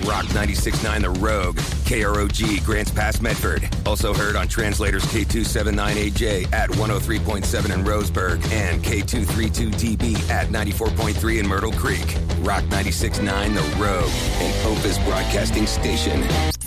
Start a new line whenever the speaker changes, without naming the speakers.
Rock 96.9 The Rogue, KROG Grants Pass Medford. Also heard on translators K279AJ at 103.7 in Roseburg and K232DB at 94.3 in Myrtle Creek. Rock 96.9 The Rogue, an Opus Broadcasting station.